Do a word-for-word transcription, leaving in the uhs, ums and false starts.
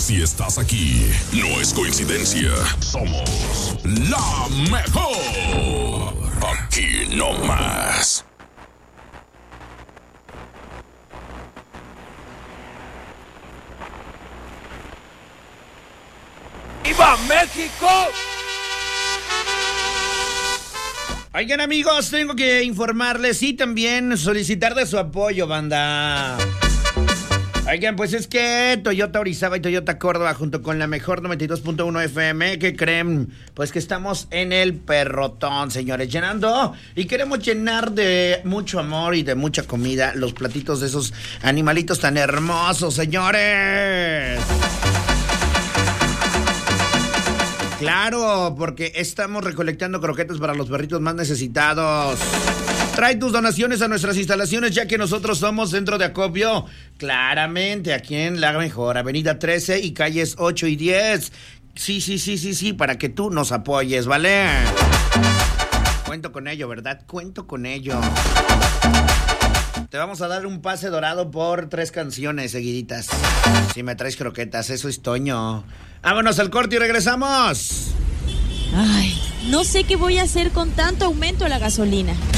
Si estás aquí, no es coincidencia. Somos la mejor. Aquí no más. ¡Viva México! Oigan, amigos, tengo que informarles y también solicitar de su apoyo, banda. Oigan, pues es que Toyota Orizaba y Toyota Córdoba, junto con la mejor noventa y dos punto uno F M, ¿qué creen? Pues que estamos en el perrotón, señores, llenando y queremos llenar de mucho amor y de mucha comida los platitos de esos animalitos tan hermosos, señores. Claro, porque estamos recolectando croquetas para los perritos más necesitados. Trae tus donaciones a nuestras instalaciones, ya que nosotros somos centro de acopio, claramente, aquí en La Mejor, Avenida trece y calles ocho y diez. Sí, sí, sí, sí, sí, para que tú nos apoyes, ¿vale? Cuento con ello, ¿verdad? Cuento con ello. Te vamos a dar un pase dorado por tres canciones seguiditas. Si me traes croquetas, eso es Toño. Vámonos al corte y regresamos. Ay, no sé qué voy a hacer con tanto aumento de la gasolina.